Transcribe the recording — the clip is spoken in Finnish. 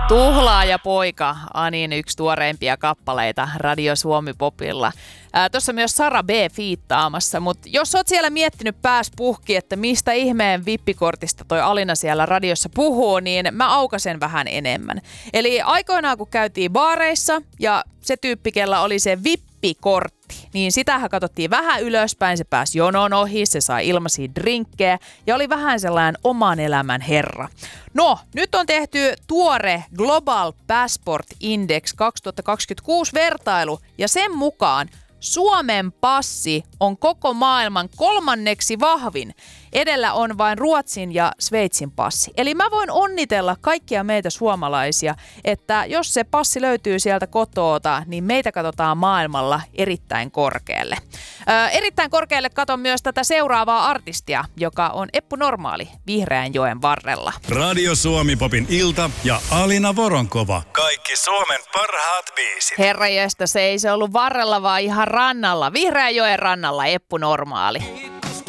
Tuhlaaja poika, Anin yksi tuoreimpia kappaleita Radio Suomi Popilla. Tuossa myös Sara B. fiittaamassa, mutta jos oot siellä miettinyt pääs puhki, että mistä ihmeen vippikortista toi Alina siellä radiossa puhuu, niin mä aukasen vähän enemmän. Eli aikoinaan kun käytiin baareissa ja se tyyppi, kella oli se vippikortti, niin sitähän katsottiin vähän ylöspäin, se pääsi jonon ohi, se sai ilmaisia drinkkejä ja oli vähän sellainen oman elämän herra. No, nyt on tehty tuore Global Passport Index 2026 vertailu ja sen mukaan Suomen passi on koko maailman 3. vahvin. Edellä on vain Ruotsin ja Sveitsin passi. Eli mä voin onnitella kaikkia meitä suomalaisia, että jos se passi löytyy sieltä kotoota, niin meitä katsotaan maailmalla erittäin korkealle. Erittäin korkealle katon myös tätä seuraavaa artistia, joka on Eppu Normaali Vihreänjoen varrella. Radio Suomi Popin ilta ja Alina Voronkova. Kaikki Suomen parhaat biisit. Herranjestas, ei se ollut varrella, vaan ihan rannalla. Vihreänjoen rannalla Eppu Normaali.